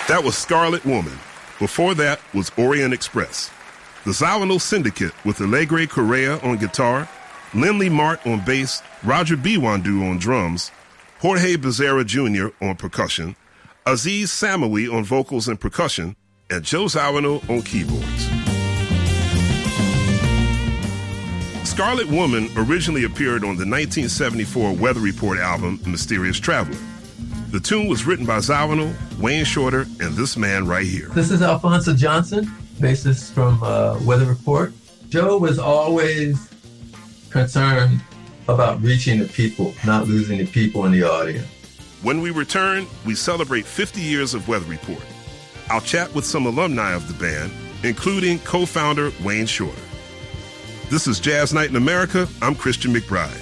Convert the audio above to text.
That was Scarlet Woman. Before that was Orient Express. The Zawano Syndicate with Alegre Correa on guitar, Lindley Mart on bass, Roger Biwandu on drums, Jorge Becerra Jr. on percussion, Aziz Samawi on vocals and percussion, and Joe Zawano on keyboards. Scarlet Woman originally appeared on the 1974 Weather Report album, Mysterious Traveler. The tune was written by Zawano, Wayne Shorter, and this man right here. This is Alphonso Johnson, bassist from Weather Report. Joe was always concerned about reaching the people, not losing the people in the audience. When we return, we celebrate 50 years of Weather Report. I'll chat with some alumni of the band, including co-founder Wayne Shorter. This is Jazz Night in America. I'm Christian McBride.